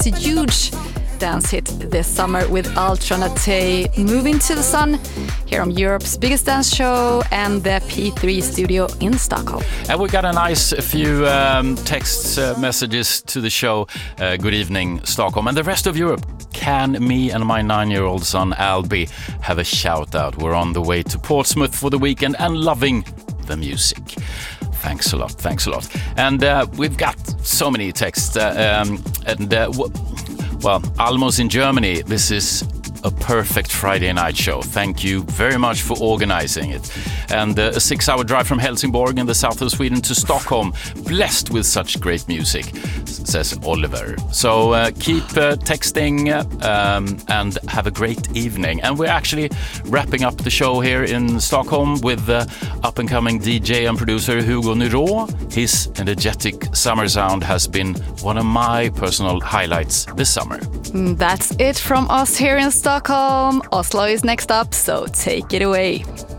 a huge dance hit this summer with Ultra Naté, Moving to the Sun, here on Europe's biggest dance show and the P3 studio in Stockholm. And we got a nice few text messages to the show. Good evening, Stockholm and the rest of Europe. Can me and my 9-year-old son Albie have a shout out? We're on the way to Portsmouth for the weekend and loving the music. Thanks a lot. And we've got so many texts. Well, Almos in Germany, this is a perfect Friday night show. Thank you very much for organizing it. And a 6-hour drive from Helsingborg in the south of Sweden to Stockholm, blessed with such great music, says Oliver. So keep texting and have a great evening. And we're actually wrapping up the show here in Stockholm with up-and-coming DJ and producer Hugo Nyrå. His energetic summer sound has been one of my personal highlights this summer. That's it from us here in Stockholm. Oslo is next up, so take it away.